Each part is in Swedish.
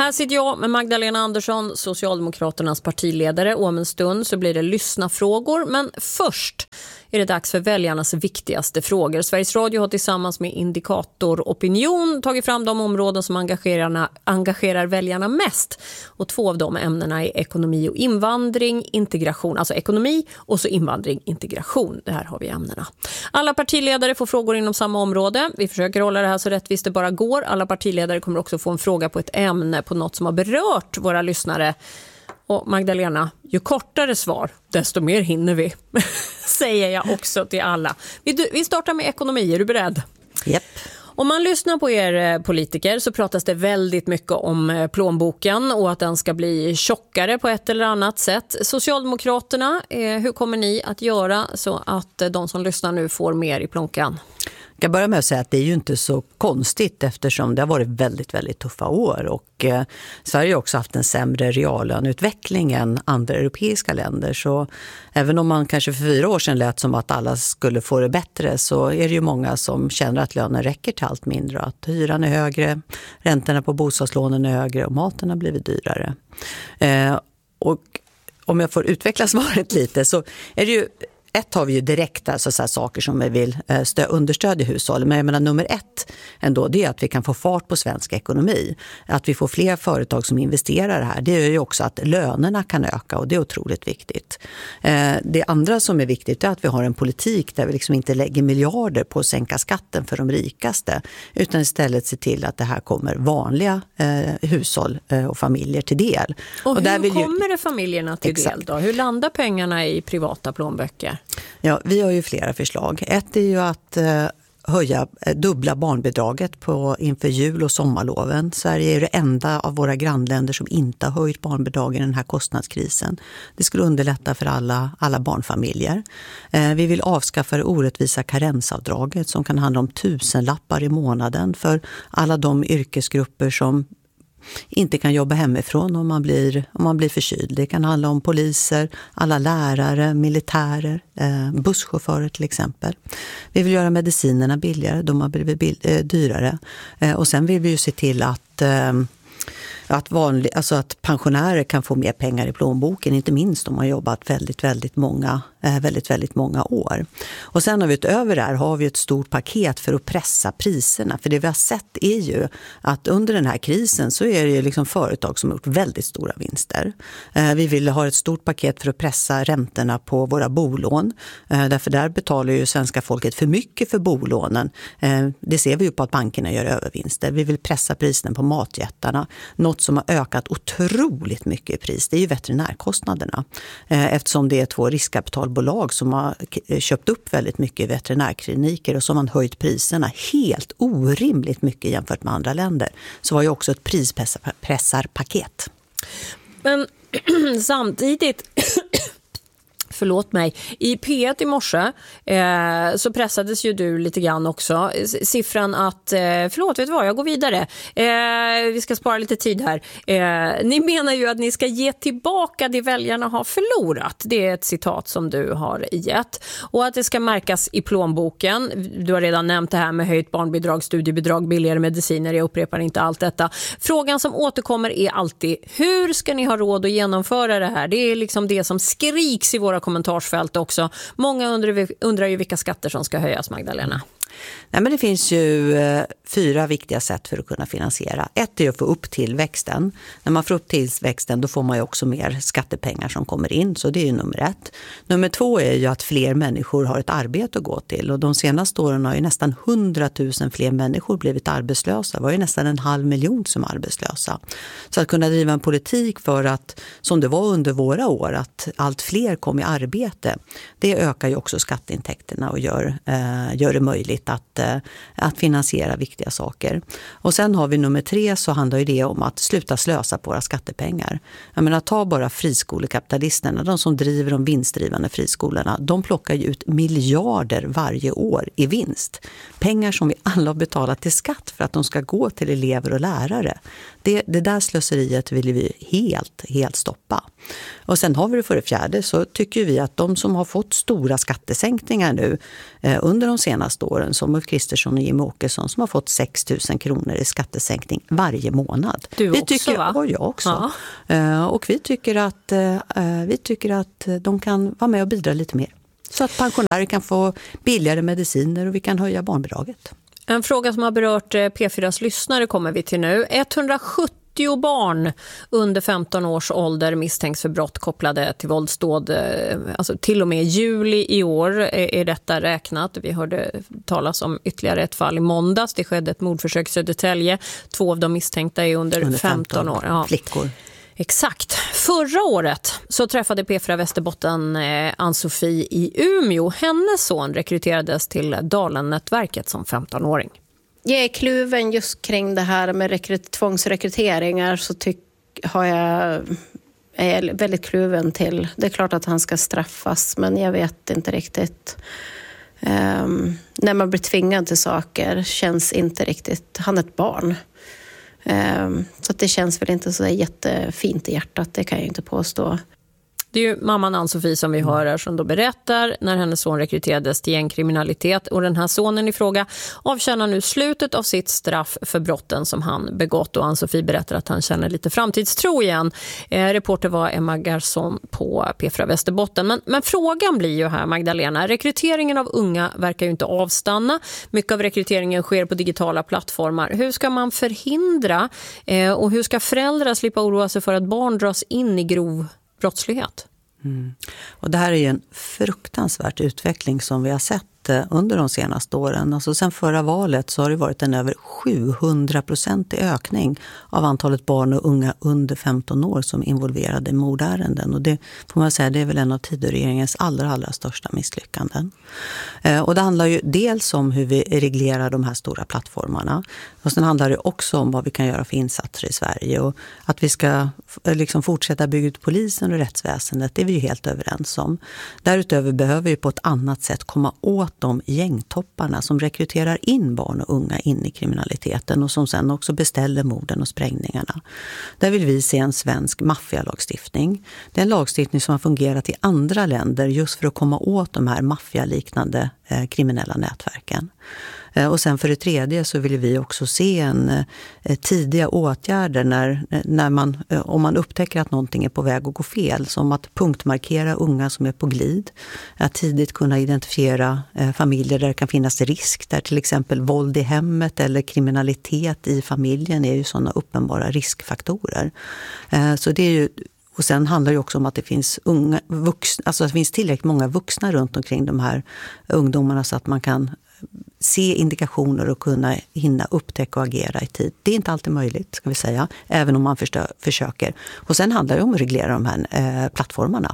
Här sitter jag med Magdalena Andersson, Socialdemokraternas partiledare, och om en stund så blir det lyssnarfrågor. Men först är det dags för väljarnas viktigaste frågor. Sveriges Radio har tillsammans med Indikator Opinion tagit fram de områden som engagerar väljarna mest. Och 2 av de ämnena är ekonomi och invandring, integration, alltså ekonomi och så invandring, integration. Det här har vi ämnena. Alla partiledare får frågor inom samma område. Vi försöker hålla det här så rättvist det bara går. Alla partiledare kommer också få en fråga på ett ämne, på något som har berört våra lyssnare. Och Magdalena, ju kortare svar, desto mer hinner vi, säger jag också till alla. Vi startar med ekonomi, är du beredd? Japp. Om man lyssnar på er politiker så pratas det väldigt mycket om plånboken och att den ska bli tjockare på ett eller annat sätt. Socialdemokraterna, hur kommer ni att göra så att de som lyssnar nu får mer i plånkan? Jag kan börja med att säga att det är ju inte så konstigt eftersom det har varit väldigt, väldigt tuffa år och Sverige har också haft en sämre reallöneutveckling än andra europeiska länder. Så även om man kanske för 4 år sedan lät som att alla skulle få det bättre så är det ju många som känner att lönen räcker till allt mindre. Att hyran är högre, räntorna på bostadslånen är högre och maten har blivit dyrare. Och om jag får utveckla svaret lite så är det ju... Har vi ju direkt alltså så här saker som vi vill understödja hushållen. Men jag menar, nummer 1 ändå, det är att vi kan få fart på svensk ekonomi. Att vi får fler företag som investerar det här. Det gör ju också att lönerna kan öka och det är otroligt viktigt. Det andra som är viktigt är att vi har en politik där vi liksom inte lägger miljarder på att sänka skatten för de rikaste. Utan istället se till att det här kommer vanliga hushåll och familjer till del. Och hur kommer det familjerna till del då? Hur landar pengarna i privata plånböcker? Ja, vi har ju flera förslag. Ett är ju att dubbla barnbidraget inför jul- och sommarloven. Sverige är det enda av våra grannländer som inte har höjt barnbidrag i den här kostnadskrisen. Det skulle underlätta för alla barnfamiljer. Vi vill avskaffa det orättvisa karensavdraget som kan handla om 1000-lappar i månaden för alla de yrkesgrupper som inte kan jobba hemifrån om man blir förkyld. Det kan handla om poliser, alla lärare, militärer, busschaufförer till exempel. Vi vill göra medicinerna billigare, de har blivit dyrare. Och sen vill vi ju se till att pensionärer kan få mer pengar i plånboken, inte minst om man har jobbat väldigt många år. Och sen har vi utöver det här har vi ett stort paket för att pressa priserna. För det vi har sett är ju att under den här krisen så är det ju liksom företag som har gjort väldigt stora vinster. Vi vill ha ett stort paket för att pressa räntorna på våra bolån. Därför där betalar ju svenska folket för mycket för bolånen. Det ser vi ju på att bankerna gör övervinster. Vi vill pressa priserna på matjättarna. Något som har ökat otroligt mycket i pris, det är ju veterinärkostnaderna. Eftersom det är 2 riskkapitalbolag som har köpt upp väldigt mycket veterinärkliniker och som har höjt priserna helt orimligt mycket jämfört med andra länder. Så var ju också ett prispressarpaket. Men samtidigt... Förlåt mig. I P1 i morse så pressades ju du lite grann också. Siffran att, förlåt vet du vad, jag går vidare. Vi ska spara lite tid här. Ni menar ju att ni ska ge tillbaka det väljarna har förlorat. Det är ett citat som du har gett. Och att det ska märkas i plånboken. Du har redan nämnt det här med höjt barnbidrag, studiebidrag, billigare mediciner. Jag upprepar inte allt detta. Frågan som återkommer är alltid, hur ska ni ha råd att genomföra det här? Det är liksom det som skriks i våra kommentarsfält också. Många undrar ju vilka skatter som ska höjas, Magdalena. Nej, men det finns ju 4 viktiga sätt för att kunna finansiera. Ett är att få upp tillväxten. När man får upp tillväxten då får man ju också mer skattepengar som kommer in. Så det är ju nummer 1. Nummer 2 är ju att fler människor har ett arbete att gå till. Och de senaste åren har ju nästan 100 000 fler människor blivit arbetslösa. Det var ju nästan 500 000 som är arbetslösa. Så att kunna driva en politik för att, som det var under våra år, att allt fler kom i arbete. Det ökar ju också skatteintäkterna och gör det möjligt att finansiera viktiga saker. Och sen har vi nummer 3, så handlar ju det om att sluta slösa på våra skattepengar. Jag menar, ta bara friskolekapitalisterna, de som driver de vinstdrivande friskolorna. De plockar ju ut miljarder varje år i vinst. Pengar som vi alla har betalat till skatt för att de ska gå till elever och lärare. Det där slöseriet vill vi helt stoppa. Och sen har vi det för det fjärde, så tycker vi att de som har fått stora skattesänkningar nu under de senaste åren, paren som Ulf Kristersson och Jimmie Åkesson som har fått 6 000 kronor i skattesänkning varje månad. Du också, tycker, va? Och jag också. Ja. Och vi tycker att de kan vara med och bidra lite mer. Så att pensionärer kan få billigare mediciner och vi kan höja barnbidraget. En fråga som har berört P4s lyssnare kommer vi till nu. 170 barn under 15 års ålder misstänks för brott kopplade till våldsdåd. Alltså till och med juli i år är detta räknat. Vi hörde talas om ytterligare ett fall i måndags. Det skedde ett mordförsök i Södertälje. 2 av de misstänkta är under 15 år. Ja. Flickor. Exakt. Förra året så träffade P4 Västerbotten Ann-Sofie i Umeå. Hennes son rekryterades till Dalen-nätverket som 15-åring. Jag är kluven just kring det här med tvångsrekryteringar, så är jag väldigt kluven till. Det är klart att han ska straffas, men jag vet inte riktigt. När man blir tvingad till saker känns inte riktigt. Han är ett barn. Så att det känns väl inte så jättefint i hjärtat, det kan jag inte påstå. Det är ju mamman Ann-Sofie som vi hör här som då berättar när hennes son rekryterades till gängkriminalitet. Och den här sonen i fråga avtjänar nu slutet av sitt straff för brotten som han begått. Och Ann-Sofie berättar att han känner lite framtidstro igen. Reporter var Emma Garson på P4 Västerbotten. Men frågan blir ju här, Magdalena. Rekryteringen av unga verkar ju inte avstanna. Mycket av rekryteringen sker på digitala plattformar. Hur ska man förhindra och hur ska föräldrar slippa oroa sig för att barn dras in i grov brottslighet? Och det här är ju en fruktansvärd utveckling som vi har sett under de senaste åren. Alltså sen förra valet så har det varit en över 700% ökning av antalet barn och unga under 15 år som är involverade i mordärenden. Och det får man säga, det är väl en av Tidöregeringens allra största misslyckanden. Och det handlar ju dels om hur vi reglerar de här stora plattformarna. Och sen handlar det också om vad vi kan göra för insatser i Sverige. Och att vi ska liksom fortsätta bygga ut polisen och rättsväsendet, det är vi ju helt överens om. Därutöver behöver vi på ett annat sätt komma åt de gängtopparna som rekryterar in barn och unga in i kriminaliteten och som sen också beställer morden och sprängningarna. Där vill vi se en svensk maffialagstiftning. Det är en lagstiftning som har fungerat i andra länder just för att komma åt de här maffialiknande kriminella nätverken. Och sen för det tredje så vill vi också se tidiga åtgärder när om man upptäcker att någonting är på väg att gå fel. Som att punktmarkera unga som är på glid. Att tidigt kunna identifiera familjer där det kan finnas risk. Där till exempel våld i hemmet eller kriminalitet i familjen är ju sådana uppenbara riskfaktorer. Så det är ju... Och sen handlar det också om att det finns alltså att det finns tillräckligt många vuxna runt omkring de här ungdomarna så att man kan se indikationer och kunna hinna upptäcka och agera i tid. Det är inte alltid möjligt, ska vi säga, även om man försöker. Och sen handlar det om att reglera de här plattformarna.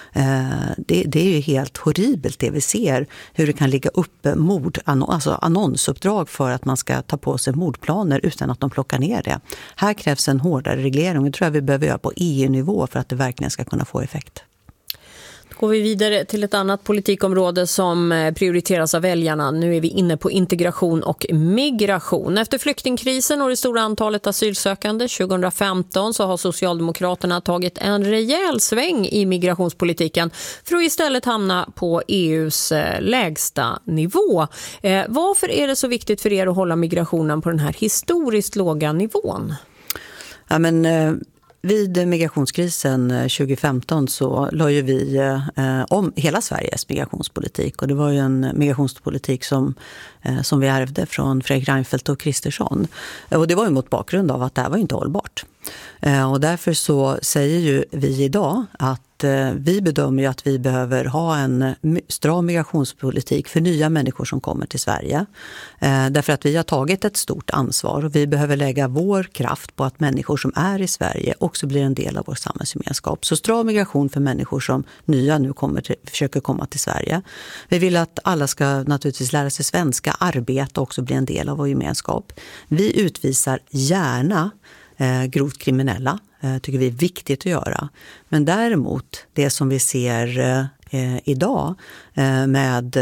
Det är ju helt horribelt det vi ser, hur det kan ligga uppe alltså annonsuppdrag för att man ska ta på sig mordplaner utan att de plockar ner det. Här krävs en hårdare reglering. Det tror jag vi behöver göra på EU-nivå för att det verkligen ska kunna få effekt. Går vi vidare till ett annat politikområde som prioriteras av väljarna. Nu är vi inne på integration och migration. Efter flyktingkrisen och det stora antalet asylsökande 2015 så har Socialdemokraterna tagit en rejäl sväng i migrationspolitiken för att istället hamna på EUs lägsta nivå. Varför är det så viktigt för er att hålla migrationen på den här historiskt låga nivån? Ja, men... Vid migrationskrisen 2015 så la ju vi om hela Sveriges migrationspolitik. Och det var ju en migrationspolitik som vi ärvde från Fredrik Reinfeldt och Kristersson. Och det var ju mot bakgrund av att det här var inte hållbart. Och därför så säger ju vi idag att vi bedömer ju att vi behöver ha en stram migrationspolitik för nya människor som kommer till Sverige. Därför att vi har tagit ett stort ansvar och vi behöver lägga vår kraft på att människor som är i Sverige också blir en del av vår samhällsgemenskap. Så stram migration för människor som nya nu försöker komma till Sverige. Vi vill att alla ska naturligtvis lära sig svenska, arbeta och också bli en del av vår gemenskap. Vi utvisar gärna grovt kriminella, tycker vi är viktigt att göra. Men däremot det som vi ser idag med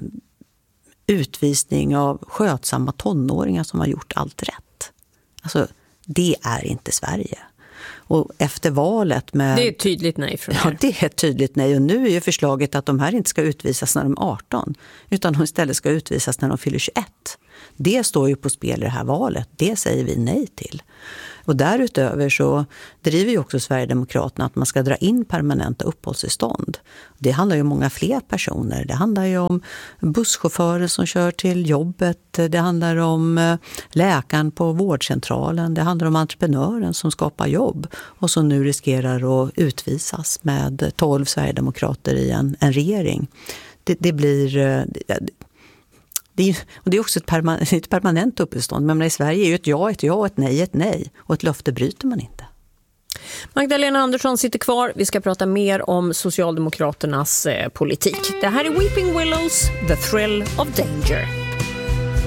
utvisning av skötsamma tonåringar som har gjort allt rätt. Alltså det är inte Sverige. Och efter valet med... Det är ett tydligt nej från Ja, det är ett tydligt nej. Och nu är ju förslaget att de här inte ska utvisas när de är 18 utan de istället ska utvisas när de fyller 21. Det står ju på spel i det här valet. Det säger vi nej till. Och därutöver så driver ju också Sverigedemokraterna att man ska dra in permanenta uppehållstillstånd. Det handlar ju om många fler personer. Det handlar ju om busschaufförer som kör till jobbet. Det handlar om läkaren på vårdcentralen. Det handlar om entreprenören som skapar jobb och som nu riskerar att utvisas med 12 Sverigedemokrater i en regering. Det blir... Det är också ett permanent uppehållstillstånd. Men i Sverige är ju ett ja, ett nej. Och ett löfte bryter man inte. Magdalena Andersson sitter kvar. Vi ska prata mer om Socialdemokraternas politik. Det här är Weeping Willows, The Thrill of Danger.